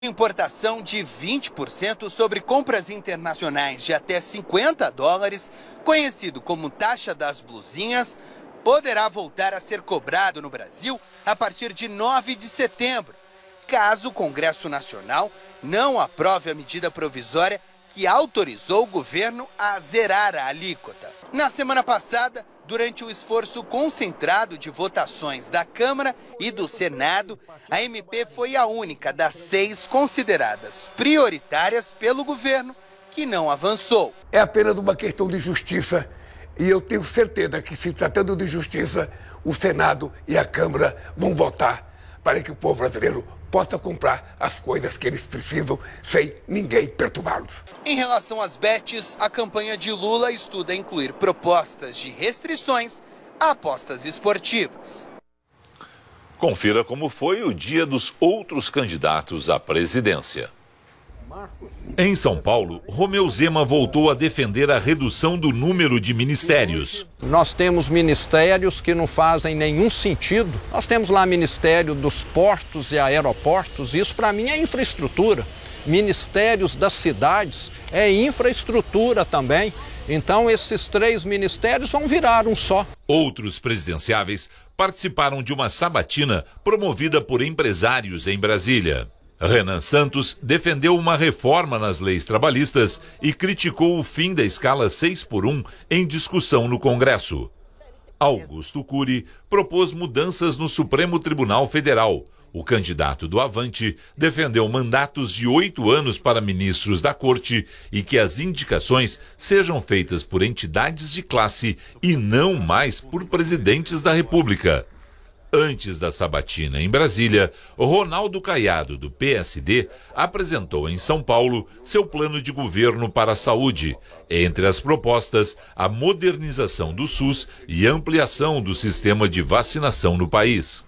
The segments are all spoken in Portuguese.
Importação de 20% sobre compras internacionais de até $50, conhecido como taxa das blusinhas, poderá voltar a ser cobrado no Brasil a partir de 9 de setembro, caso o Congresso Nacional não aprove a medida provisória que autorizou o governo a zerar a alíquota. Na semana passada, durante o esforço concentrado de votações da Câmara e do Senado, a MP foi a única das 6 consideradas prioritárias pelo governo que não avançou. É apenas uma questão de justiça e eu tenho certeza que, se tratando de justiça, o Senado e a Câmara vão votar para que o povo brasileiro possa comprar as coisas que eles precisam sem ninguém perturbá-los. Em relação às bets, a campanha de Lula estuda incluir propostas de restrições a apostas esportivas. Confira como foi o dia dos outros candidatos à presidência. Em São Paulo, Romeu Zema voltou a defender a redução do número de ministérios. Nós temos ministérios que não fazem nenhum sentido. Nós temos lá Ministério dos Portos e Aeroportos, isso para mim é infraestrutura. Ministérios das cidades é infraestrutura também. Então esses 3 ministérios vão virar um só. Outros presidenciáveis participaram de uma sabatina promovida por empresários em Brasília. Renan Santos defendeu uma reforma nas leis trabalhistas e criticou o fim da escala 6x1 em discussão no Congresso. Augusto Cury propôs mudanças no Supremo Tribunal Federal. O candidato do Avante defendeu mandatos de 8 anos para ministros da Corte e que as indicações sejam feitas por entidades de classe e não mais por presidentes da República. Antes da sabatina em Brasília, Ronaldo Caiado, do PSD, apresentou em São Paulo seu plano de governo para a saúde. Entre as propostas, a modernização do SUS e ampliação do sistema de vacinação no país.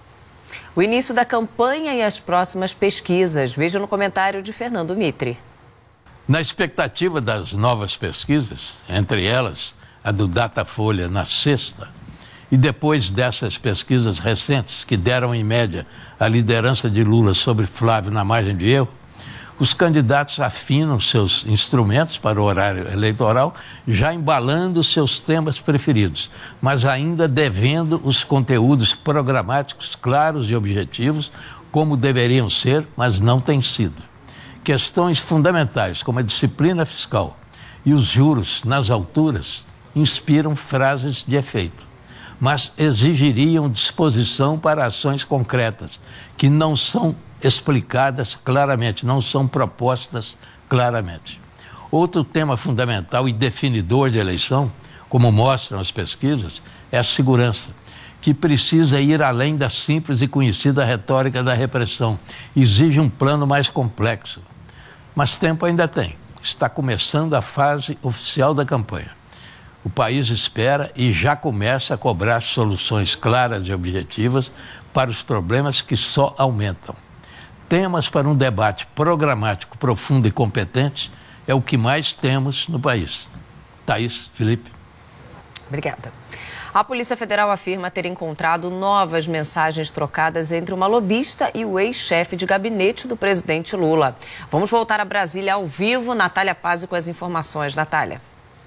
O início da campanha e as próximas pesquisas. Veja no comentário de Fernando Mitre. Na expectativa das novas pesquisas, entre elas a do Datafolha na sexta, e depois dessas pesquisas recentes, que deram em média a liderança de Lula sobre Flávio na margem de erro, os candidatos afinam seus instrumentos para o horário eleitoral, já embalando seus temas preferidos, mas ainda devendo os conteúdos programáticos claros e objetivos, como deveriam ser, mas não têm sido. Questões fundamentais, como a disciplina fiscal e os juros nas alturas, inspiram frases de efeito, mas exigiriam disposição para ações concretas, que não são explicadas claramente, não são propostas claramente. Outro tema fundamental e definidor de eleição, como mostram as pesquisas, é a segurança, que precisa ir além da simples e conhecida retórica da repressão. Exige um plano mais complexo. Mas tempo ainda tem. Está começando a fase oficial da campanha. O país espera e já começa a cobrar soluções claras e objetivas para os problemas que só aumentam. Temas para um debate programático profundo e competente é o que mais temos no país. Thaís, Felipe. Obrigada. A Polícia Federal afirma ter encontrado novas mensagens trocadas entre uma lobista e o ex-chefe de gabinete do presidente Lula. Vamos voltar a Brasília ao vivo. Natália Pazzi com as informações. Natália.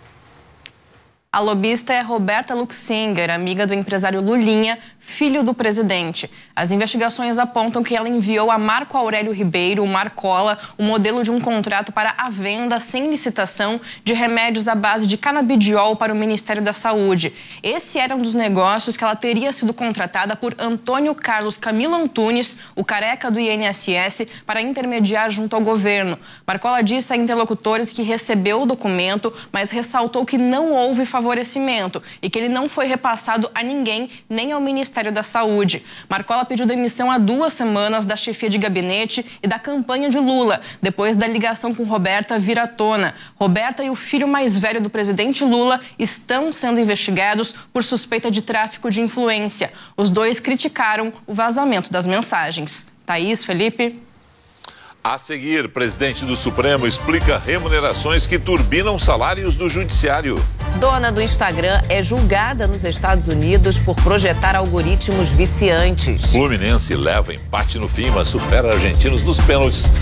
A lobista é Roberta Luxinger, amiga do empresário Lulinha, filho do presidente. As investigações apontam que ela enviou a Marco Aurélio Ribeiro, o Marcola, o modelo de um contrato para a venda sem licitação de remédios à base de canabidiol para o Ministério da Saúde. Esse era um dos negócios que ela teria sido contratada por Antônio Carlos Camilo Antunes, o careca do INSS, para intermediar junto ao governo. Marcola disse a interlocutores que recebeu o documento, mas ressaltou que não houve favorecimento e que ele não foi repassado a ninguém, nem ao Ministério da Saúde. Marcola pediu demissão há 2 semanas da chefia de gabinete e da campanha de Lula, depois da ligação com Roberta vir à tona. Roberta e o filho mais velho do presidente Lula estão sendo investigados por suspeita de tráfico de influência. Os dois criticaram o vazamento das mensagens. Thaís, Felipe. A seguir, presidente do Supremo explica remunerações que turbinam salários do Judiciário. Dona do Instagram é julgada nos Estados Unidos por projetar algoritmos viciantes. Fluminense leva empate no fim, mas supera argentinos nos pênaltis